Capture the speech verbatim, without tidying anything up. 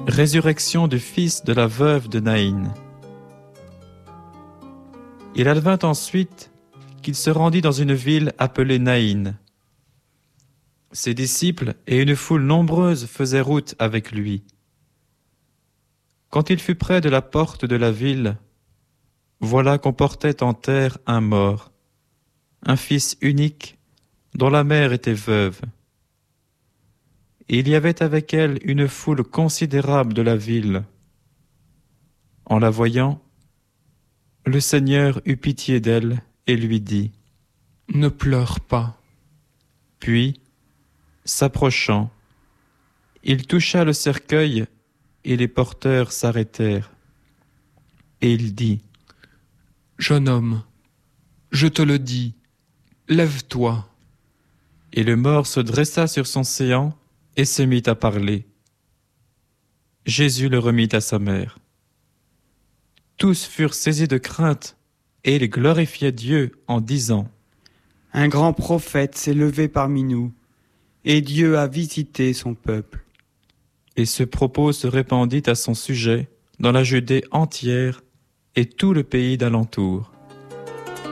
Résurrection du fils de la veuve de Naïn. Il advint ensuite qu'il se rendit dans une ville appelée Naïn. Ses disciples et une foule nombreuse faisaient route avec lui. Quand il fut près de la porte de la ville, voilà qu'on portait en terre un mort, un fils unique dont la mère était veuve. Et il y avait avec elle une foule considérable de la ville. En la voyant, le Seigneur eut pitié d'elle et lui dit : « Ne pleure pas. » Puis, s'approchant, il toucha le cercueil et les porteurs s'arrêtèrent. Et il dit : « Jeune homme, je te le dis, lève-toi. » Et le mort se dressa sur son séant et se mit à parler. Jésus le remit à sa mère. Tous furent saisis de crainte et ils glorifiaient Dieu en disant : « Un grand prophète s'est levé parmi nous, et Dieu a visité son peuple. » Et ce propos se répandit à son sujet dans la Judée entière et tout le pays d'alentour.